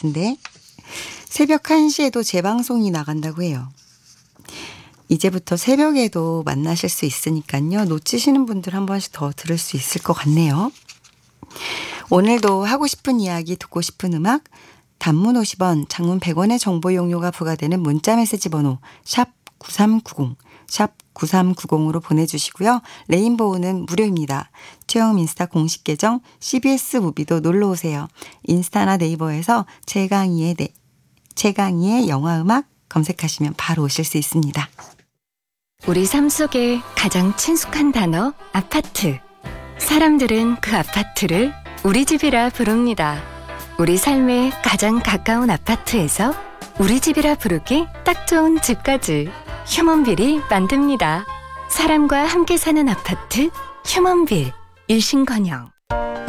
같은데 새벽 1시에도 재방송이 나간다고 해요. 이제부터 새벽에도 만나실 수 있으니까요. 놓치시는 분들 한 번씩 더 들을 수 있을 것 같네요. 오늘도 하고 싶은 이야기, 듣고 싶은 음악, 단문 50원, 장문 100원의 정보 용료가 부과되는 문자메시지 번호 샵 9390, 샵 9390으로 보내주시고요. 레인보우는 무료입니다. 최영음 인스타 공식 계정 CBS 무비도 놀러오세요. 인스타나 네이버에서 최강희의 영화음악 검색하시면 바로 오실 수 있습니다. 우리 삶 속에 가장 친숙한 단어 아파트. 사람들은 그 아파트를 우리 집이라 부릅니다. 우리 삶에 가장 가까운 아파트에서 우리 집이라 부르기 딱 좋은 집까지 휴먼빌이 만듭니다. 사람과 함께 사는 아파트 휴먼빌. 일신건영.